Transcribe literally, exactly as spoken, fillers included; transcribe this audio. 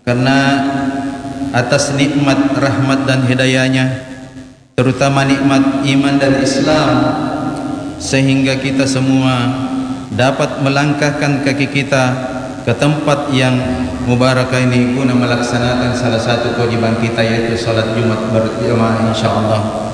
karena atas nikmat rahmat dan hidayahnya, terutama nikmat iman dan Islam, sehingga kita semua dapat melangkahkan kaki kita ke tempat yang mubarakah ini guna melaksanakan salah satu kewajiban kita, yaitu salat Jumat berjamaah insyaallah.